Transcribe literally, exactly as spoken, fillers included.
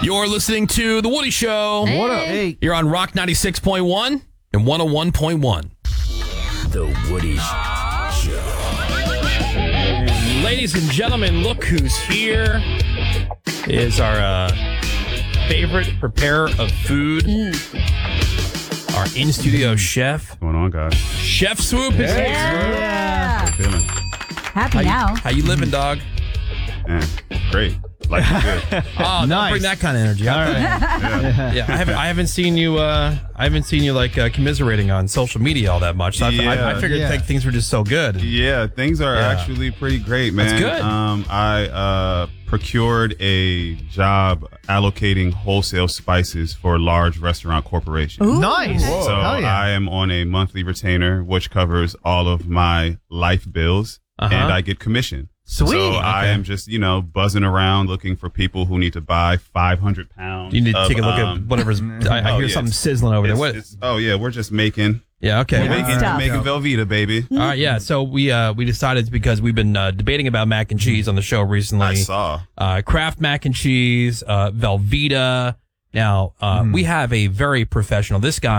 You're listening to The Woody Show. Hey. What up? Hey. You're on Rock ninety-six point one and one oh one point one. The Woody Show. Ladies and gentlemen, look who's here. Is our uh, favorite preparer of food. Mm. Our in-studio chef. What's going on, guys? Chef Swoop is here. Yeah. How you feeling? Happy How now. you, how you living, dog? Man, great. Life is good. Oh, don't Nice. bring that kind of energy. All right. Yeah. Yeah, I haven't. I haven't seen you. Uh, I haven't seen you like uh, commiserating on social media all that much. So I, I, I Yeah. figured Yeah. like things were just so good. Yeah, things are Yeah. actually pretty great, man. That's good. Um, I uh, procured a job allocating wholesale spices for large restaurant corporations. Ooh. Nice. So Hell yeah. I am on a monthly retainer, which covers all of my life bills, Uh-huh. and I get commission. Sweet. So I Okay. am just, you know, buzzing around looking for people who need to buy five hundred pounds. You need to of, take a look um, at whatever's. I, I oh, hear yeah, something it's- sizzling over there. it's- What? it's- oh, yeah, we're just making, Yeah. Okay. Yeah. making, stuff. making Velveeta, baby. All right. Yeah. So we uh we decided because we've been uh, debating about mac and cheese on the show recently. I saw. Uh, Kraft mac and cheese, uh, Velveeta. Now uh, we have a very professional. This guy.